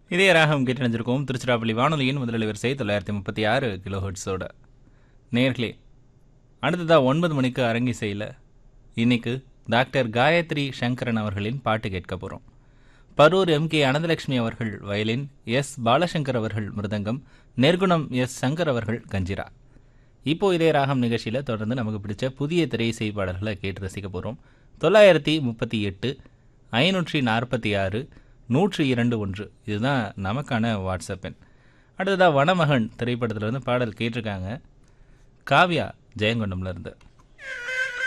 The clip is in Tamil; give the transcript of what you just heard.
இதே ராகம் கேட்டணிஞ்சிருக்கோம் திருச்சிராப்பள்ளி வானொலியின் முதல் வரிசை 936 கிலோஹெர்ட்ஸோட. நேர்களே, அடுத்ததாக 9 மணிக்கு அரங்கிசையில் இன்னைக்கு டாக்டர் காயத்ரி சங்கரன் அவர்களின் பாட்டு கேட்க போகிறோம். பரூர் எம்.கே. அனந்தலட்சுமி அவர்கள் வயலின், எஸ். பாலசங்கர் அவர்கள் மிருதங்கம், நெர்குணம் எஸ். சங்கர் அவர்கள் கஞ்சிரா. இப்போ இதே ராகம் நிகழ்ச்சியில் தொடர்ந்து நமக்கு பிடிச்ச புதிய திரையிசை பாடல்களை கேட்டு ரசிக்க போகிறோம். 938 546 102 இதுதான் நமக்கான வாட்ஸ்அப் எண். அடுத்ததாக வனமகன் திரைப்படத்தில் இருந்து பாடல் கேட்டிருக்காங்க காவ்யா ஜெயங்கொண்டம்லேருந்து.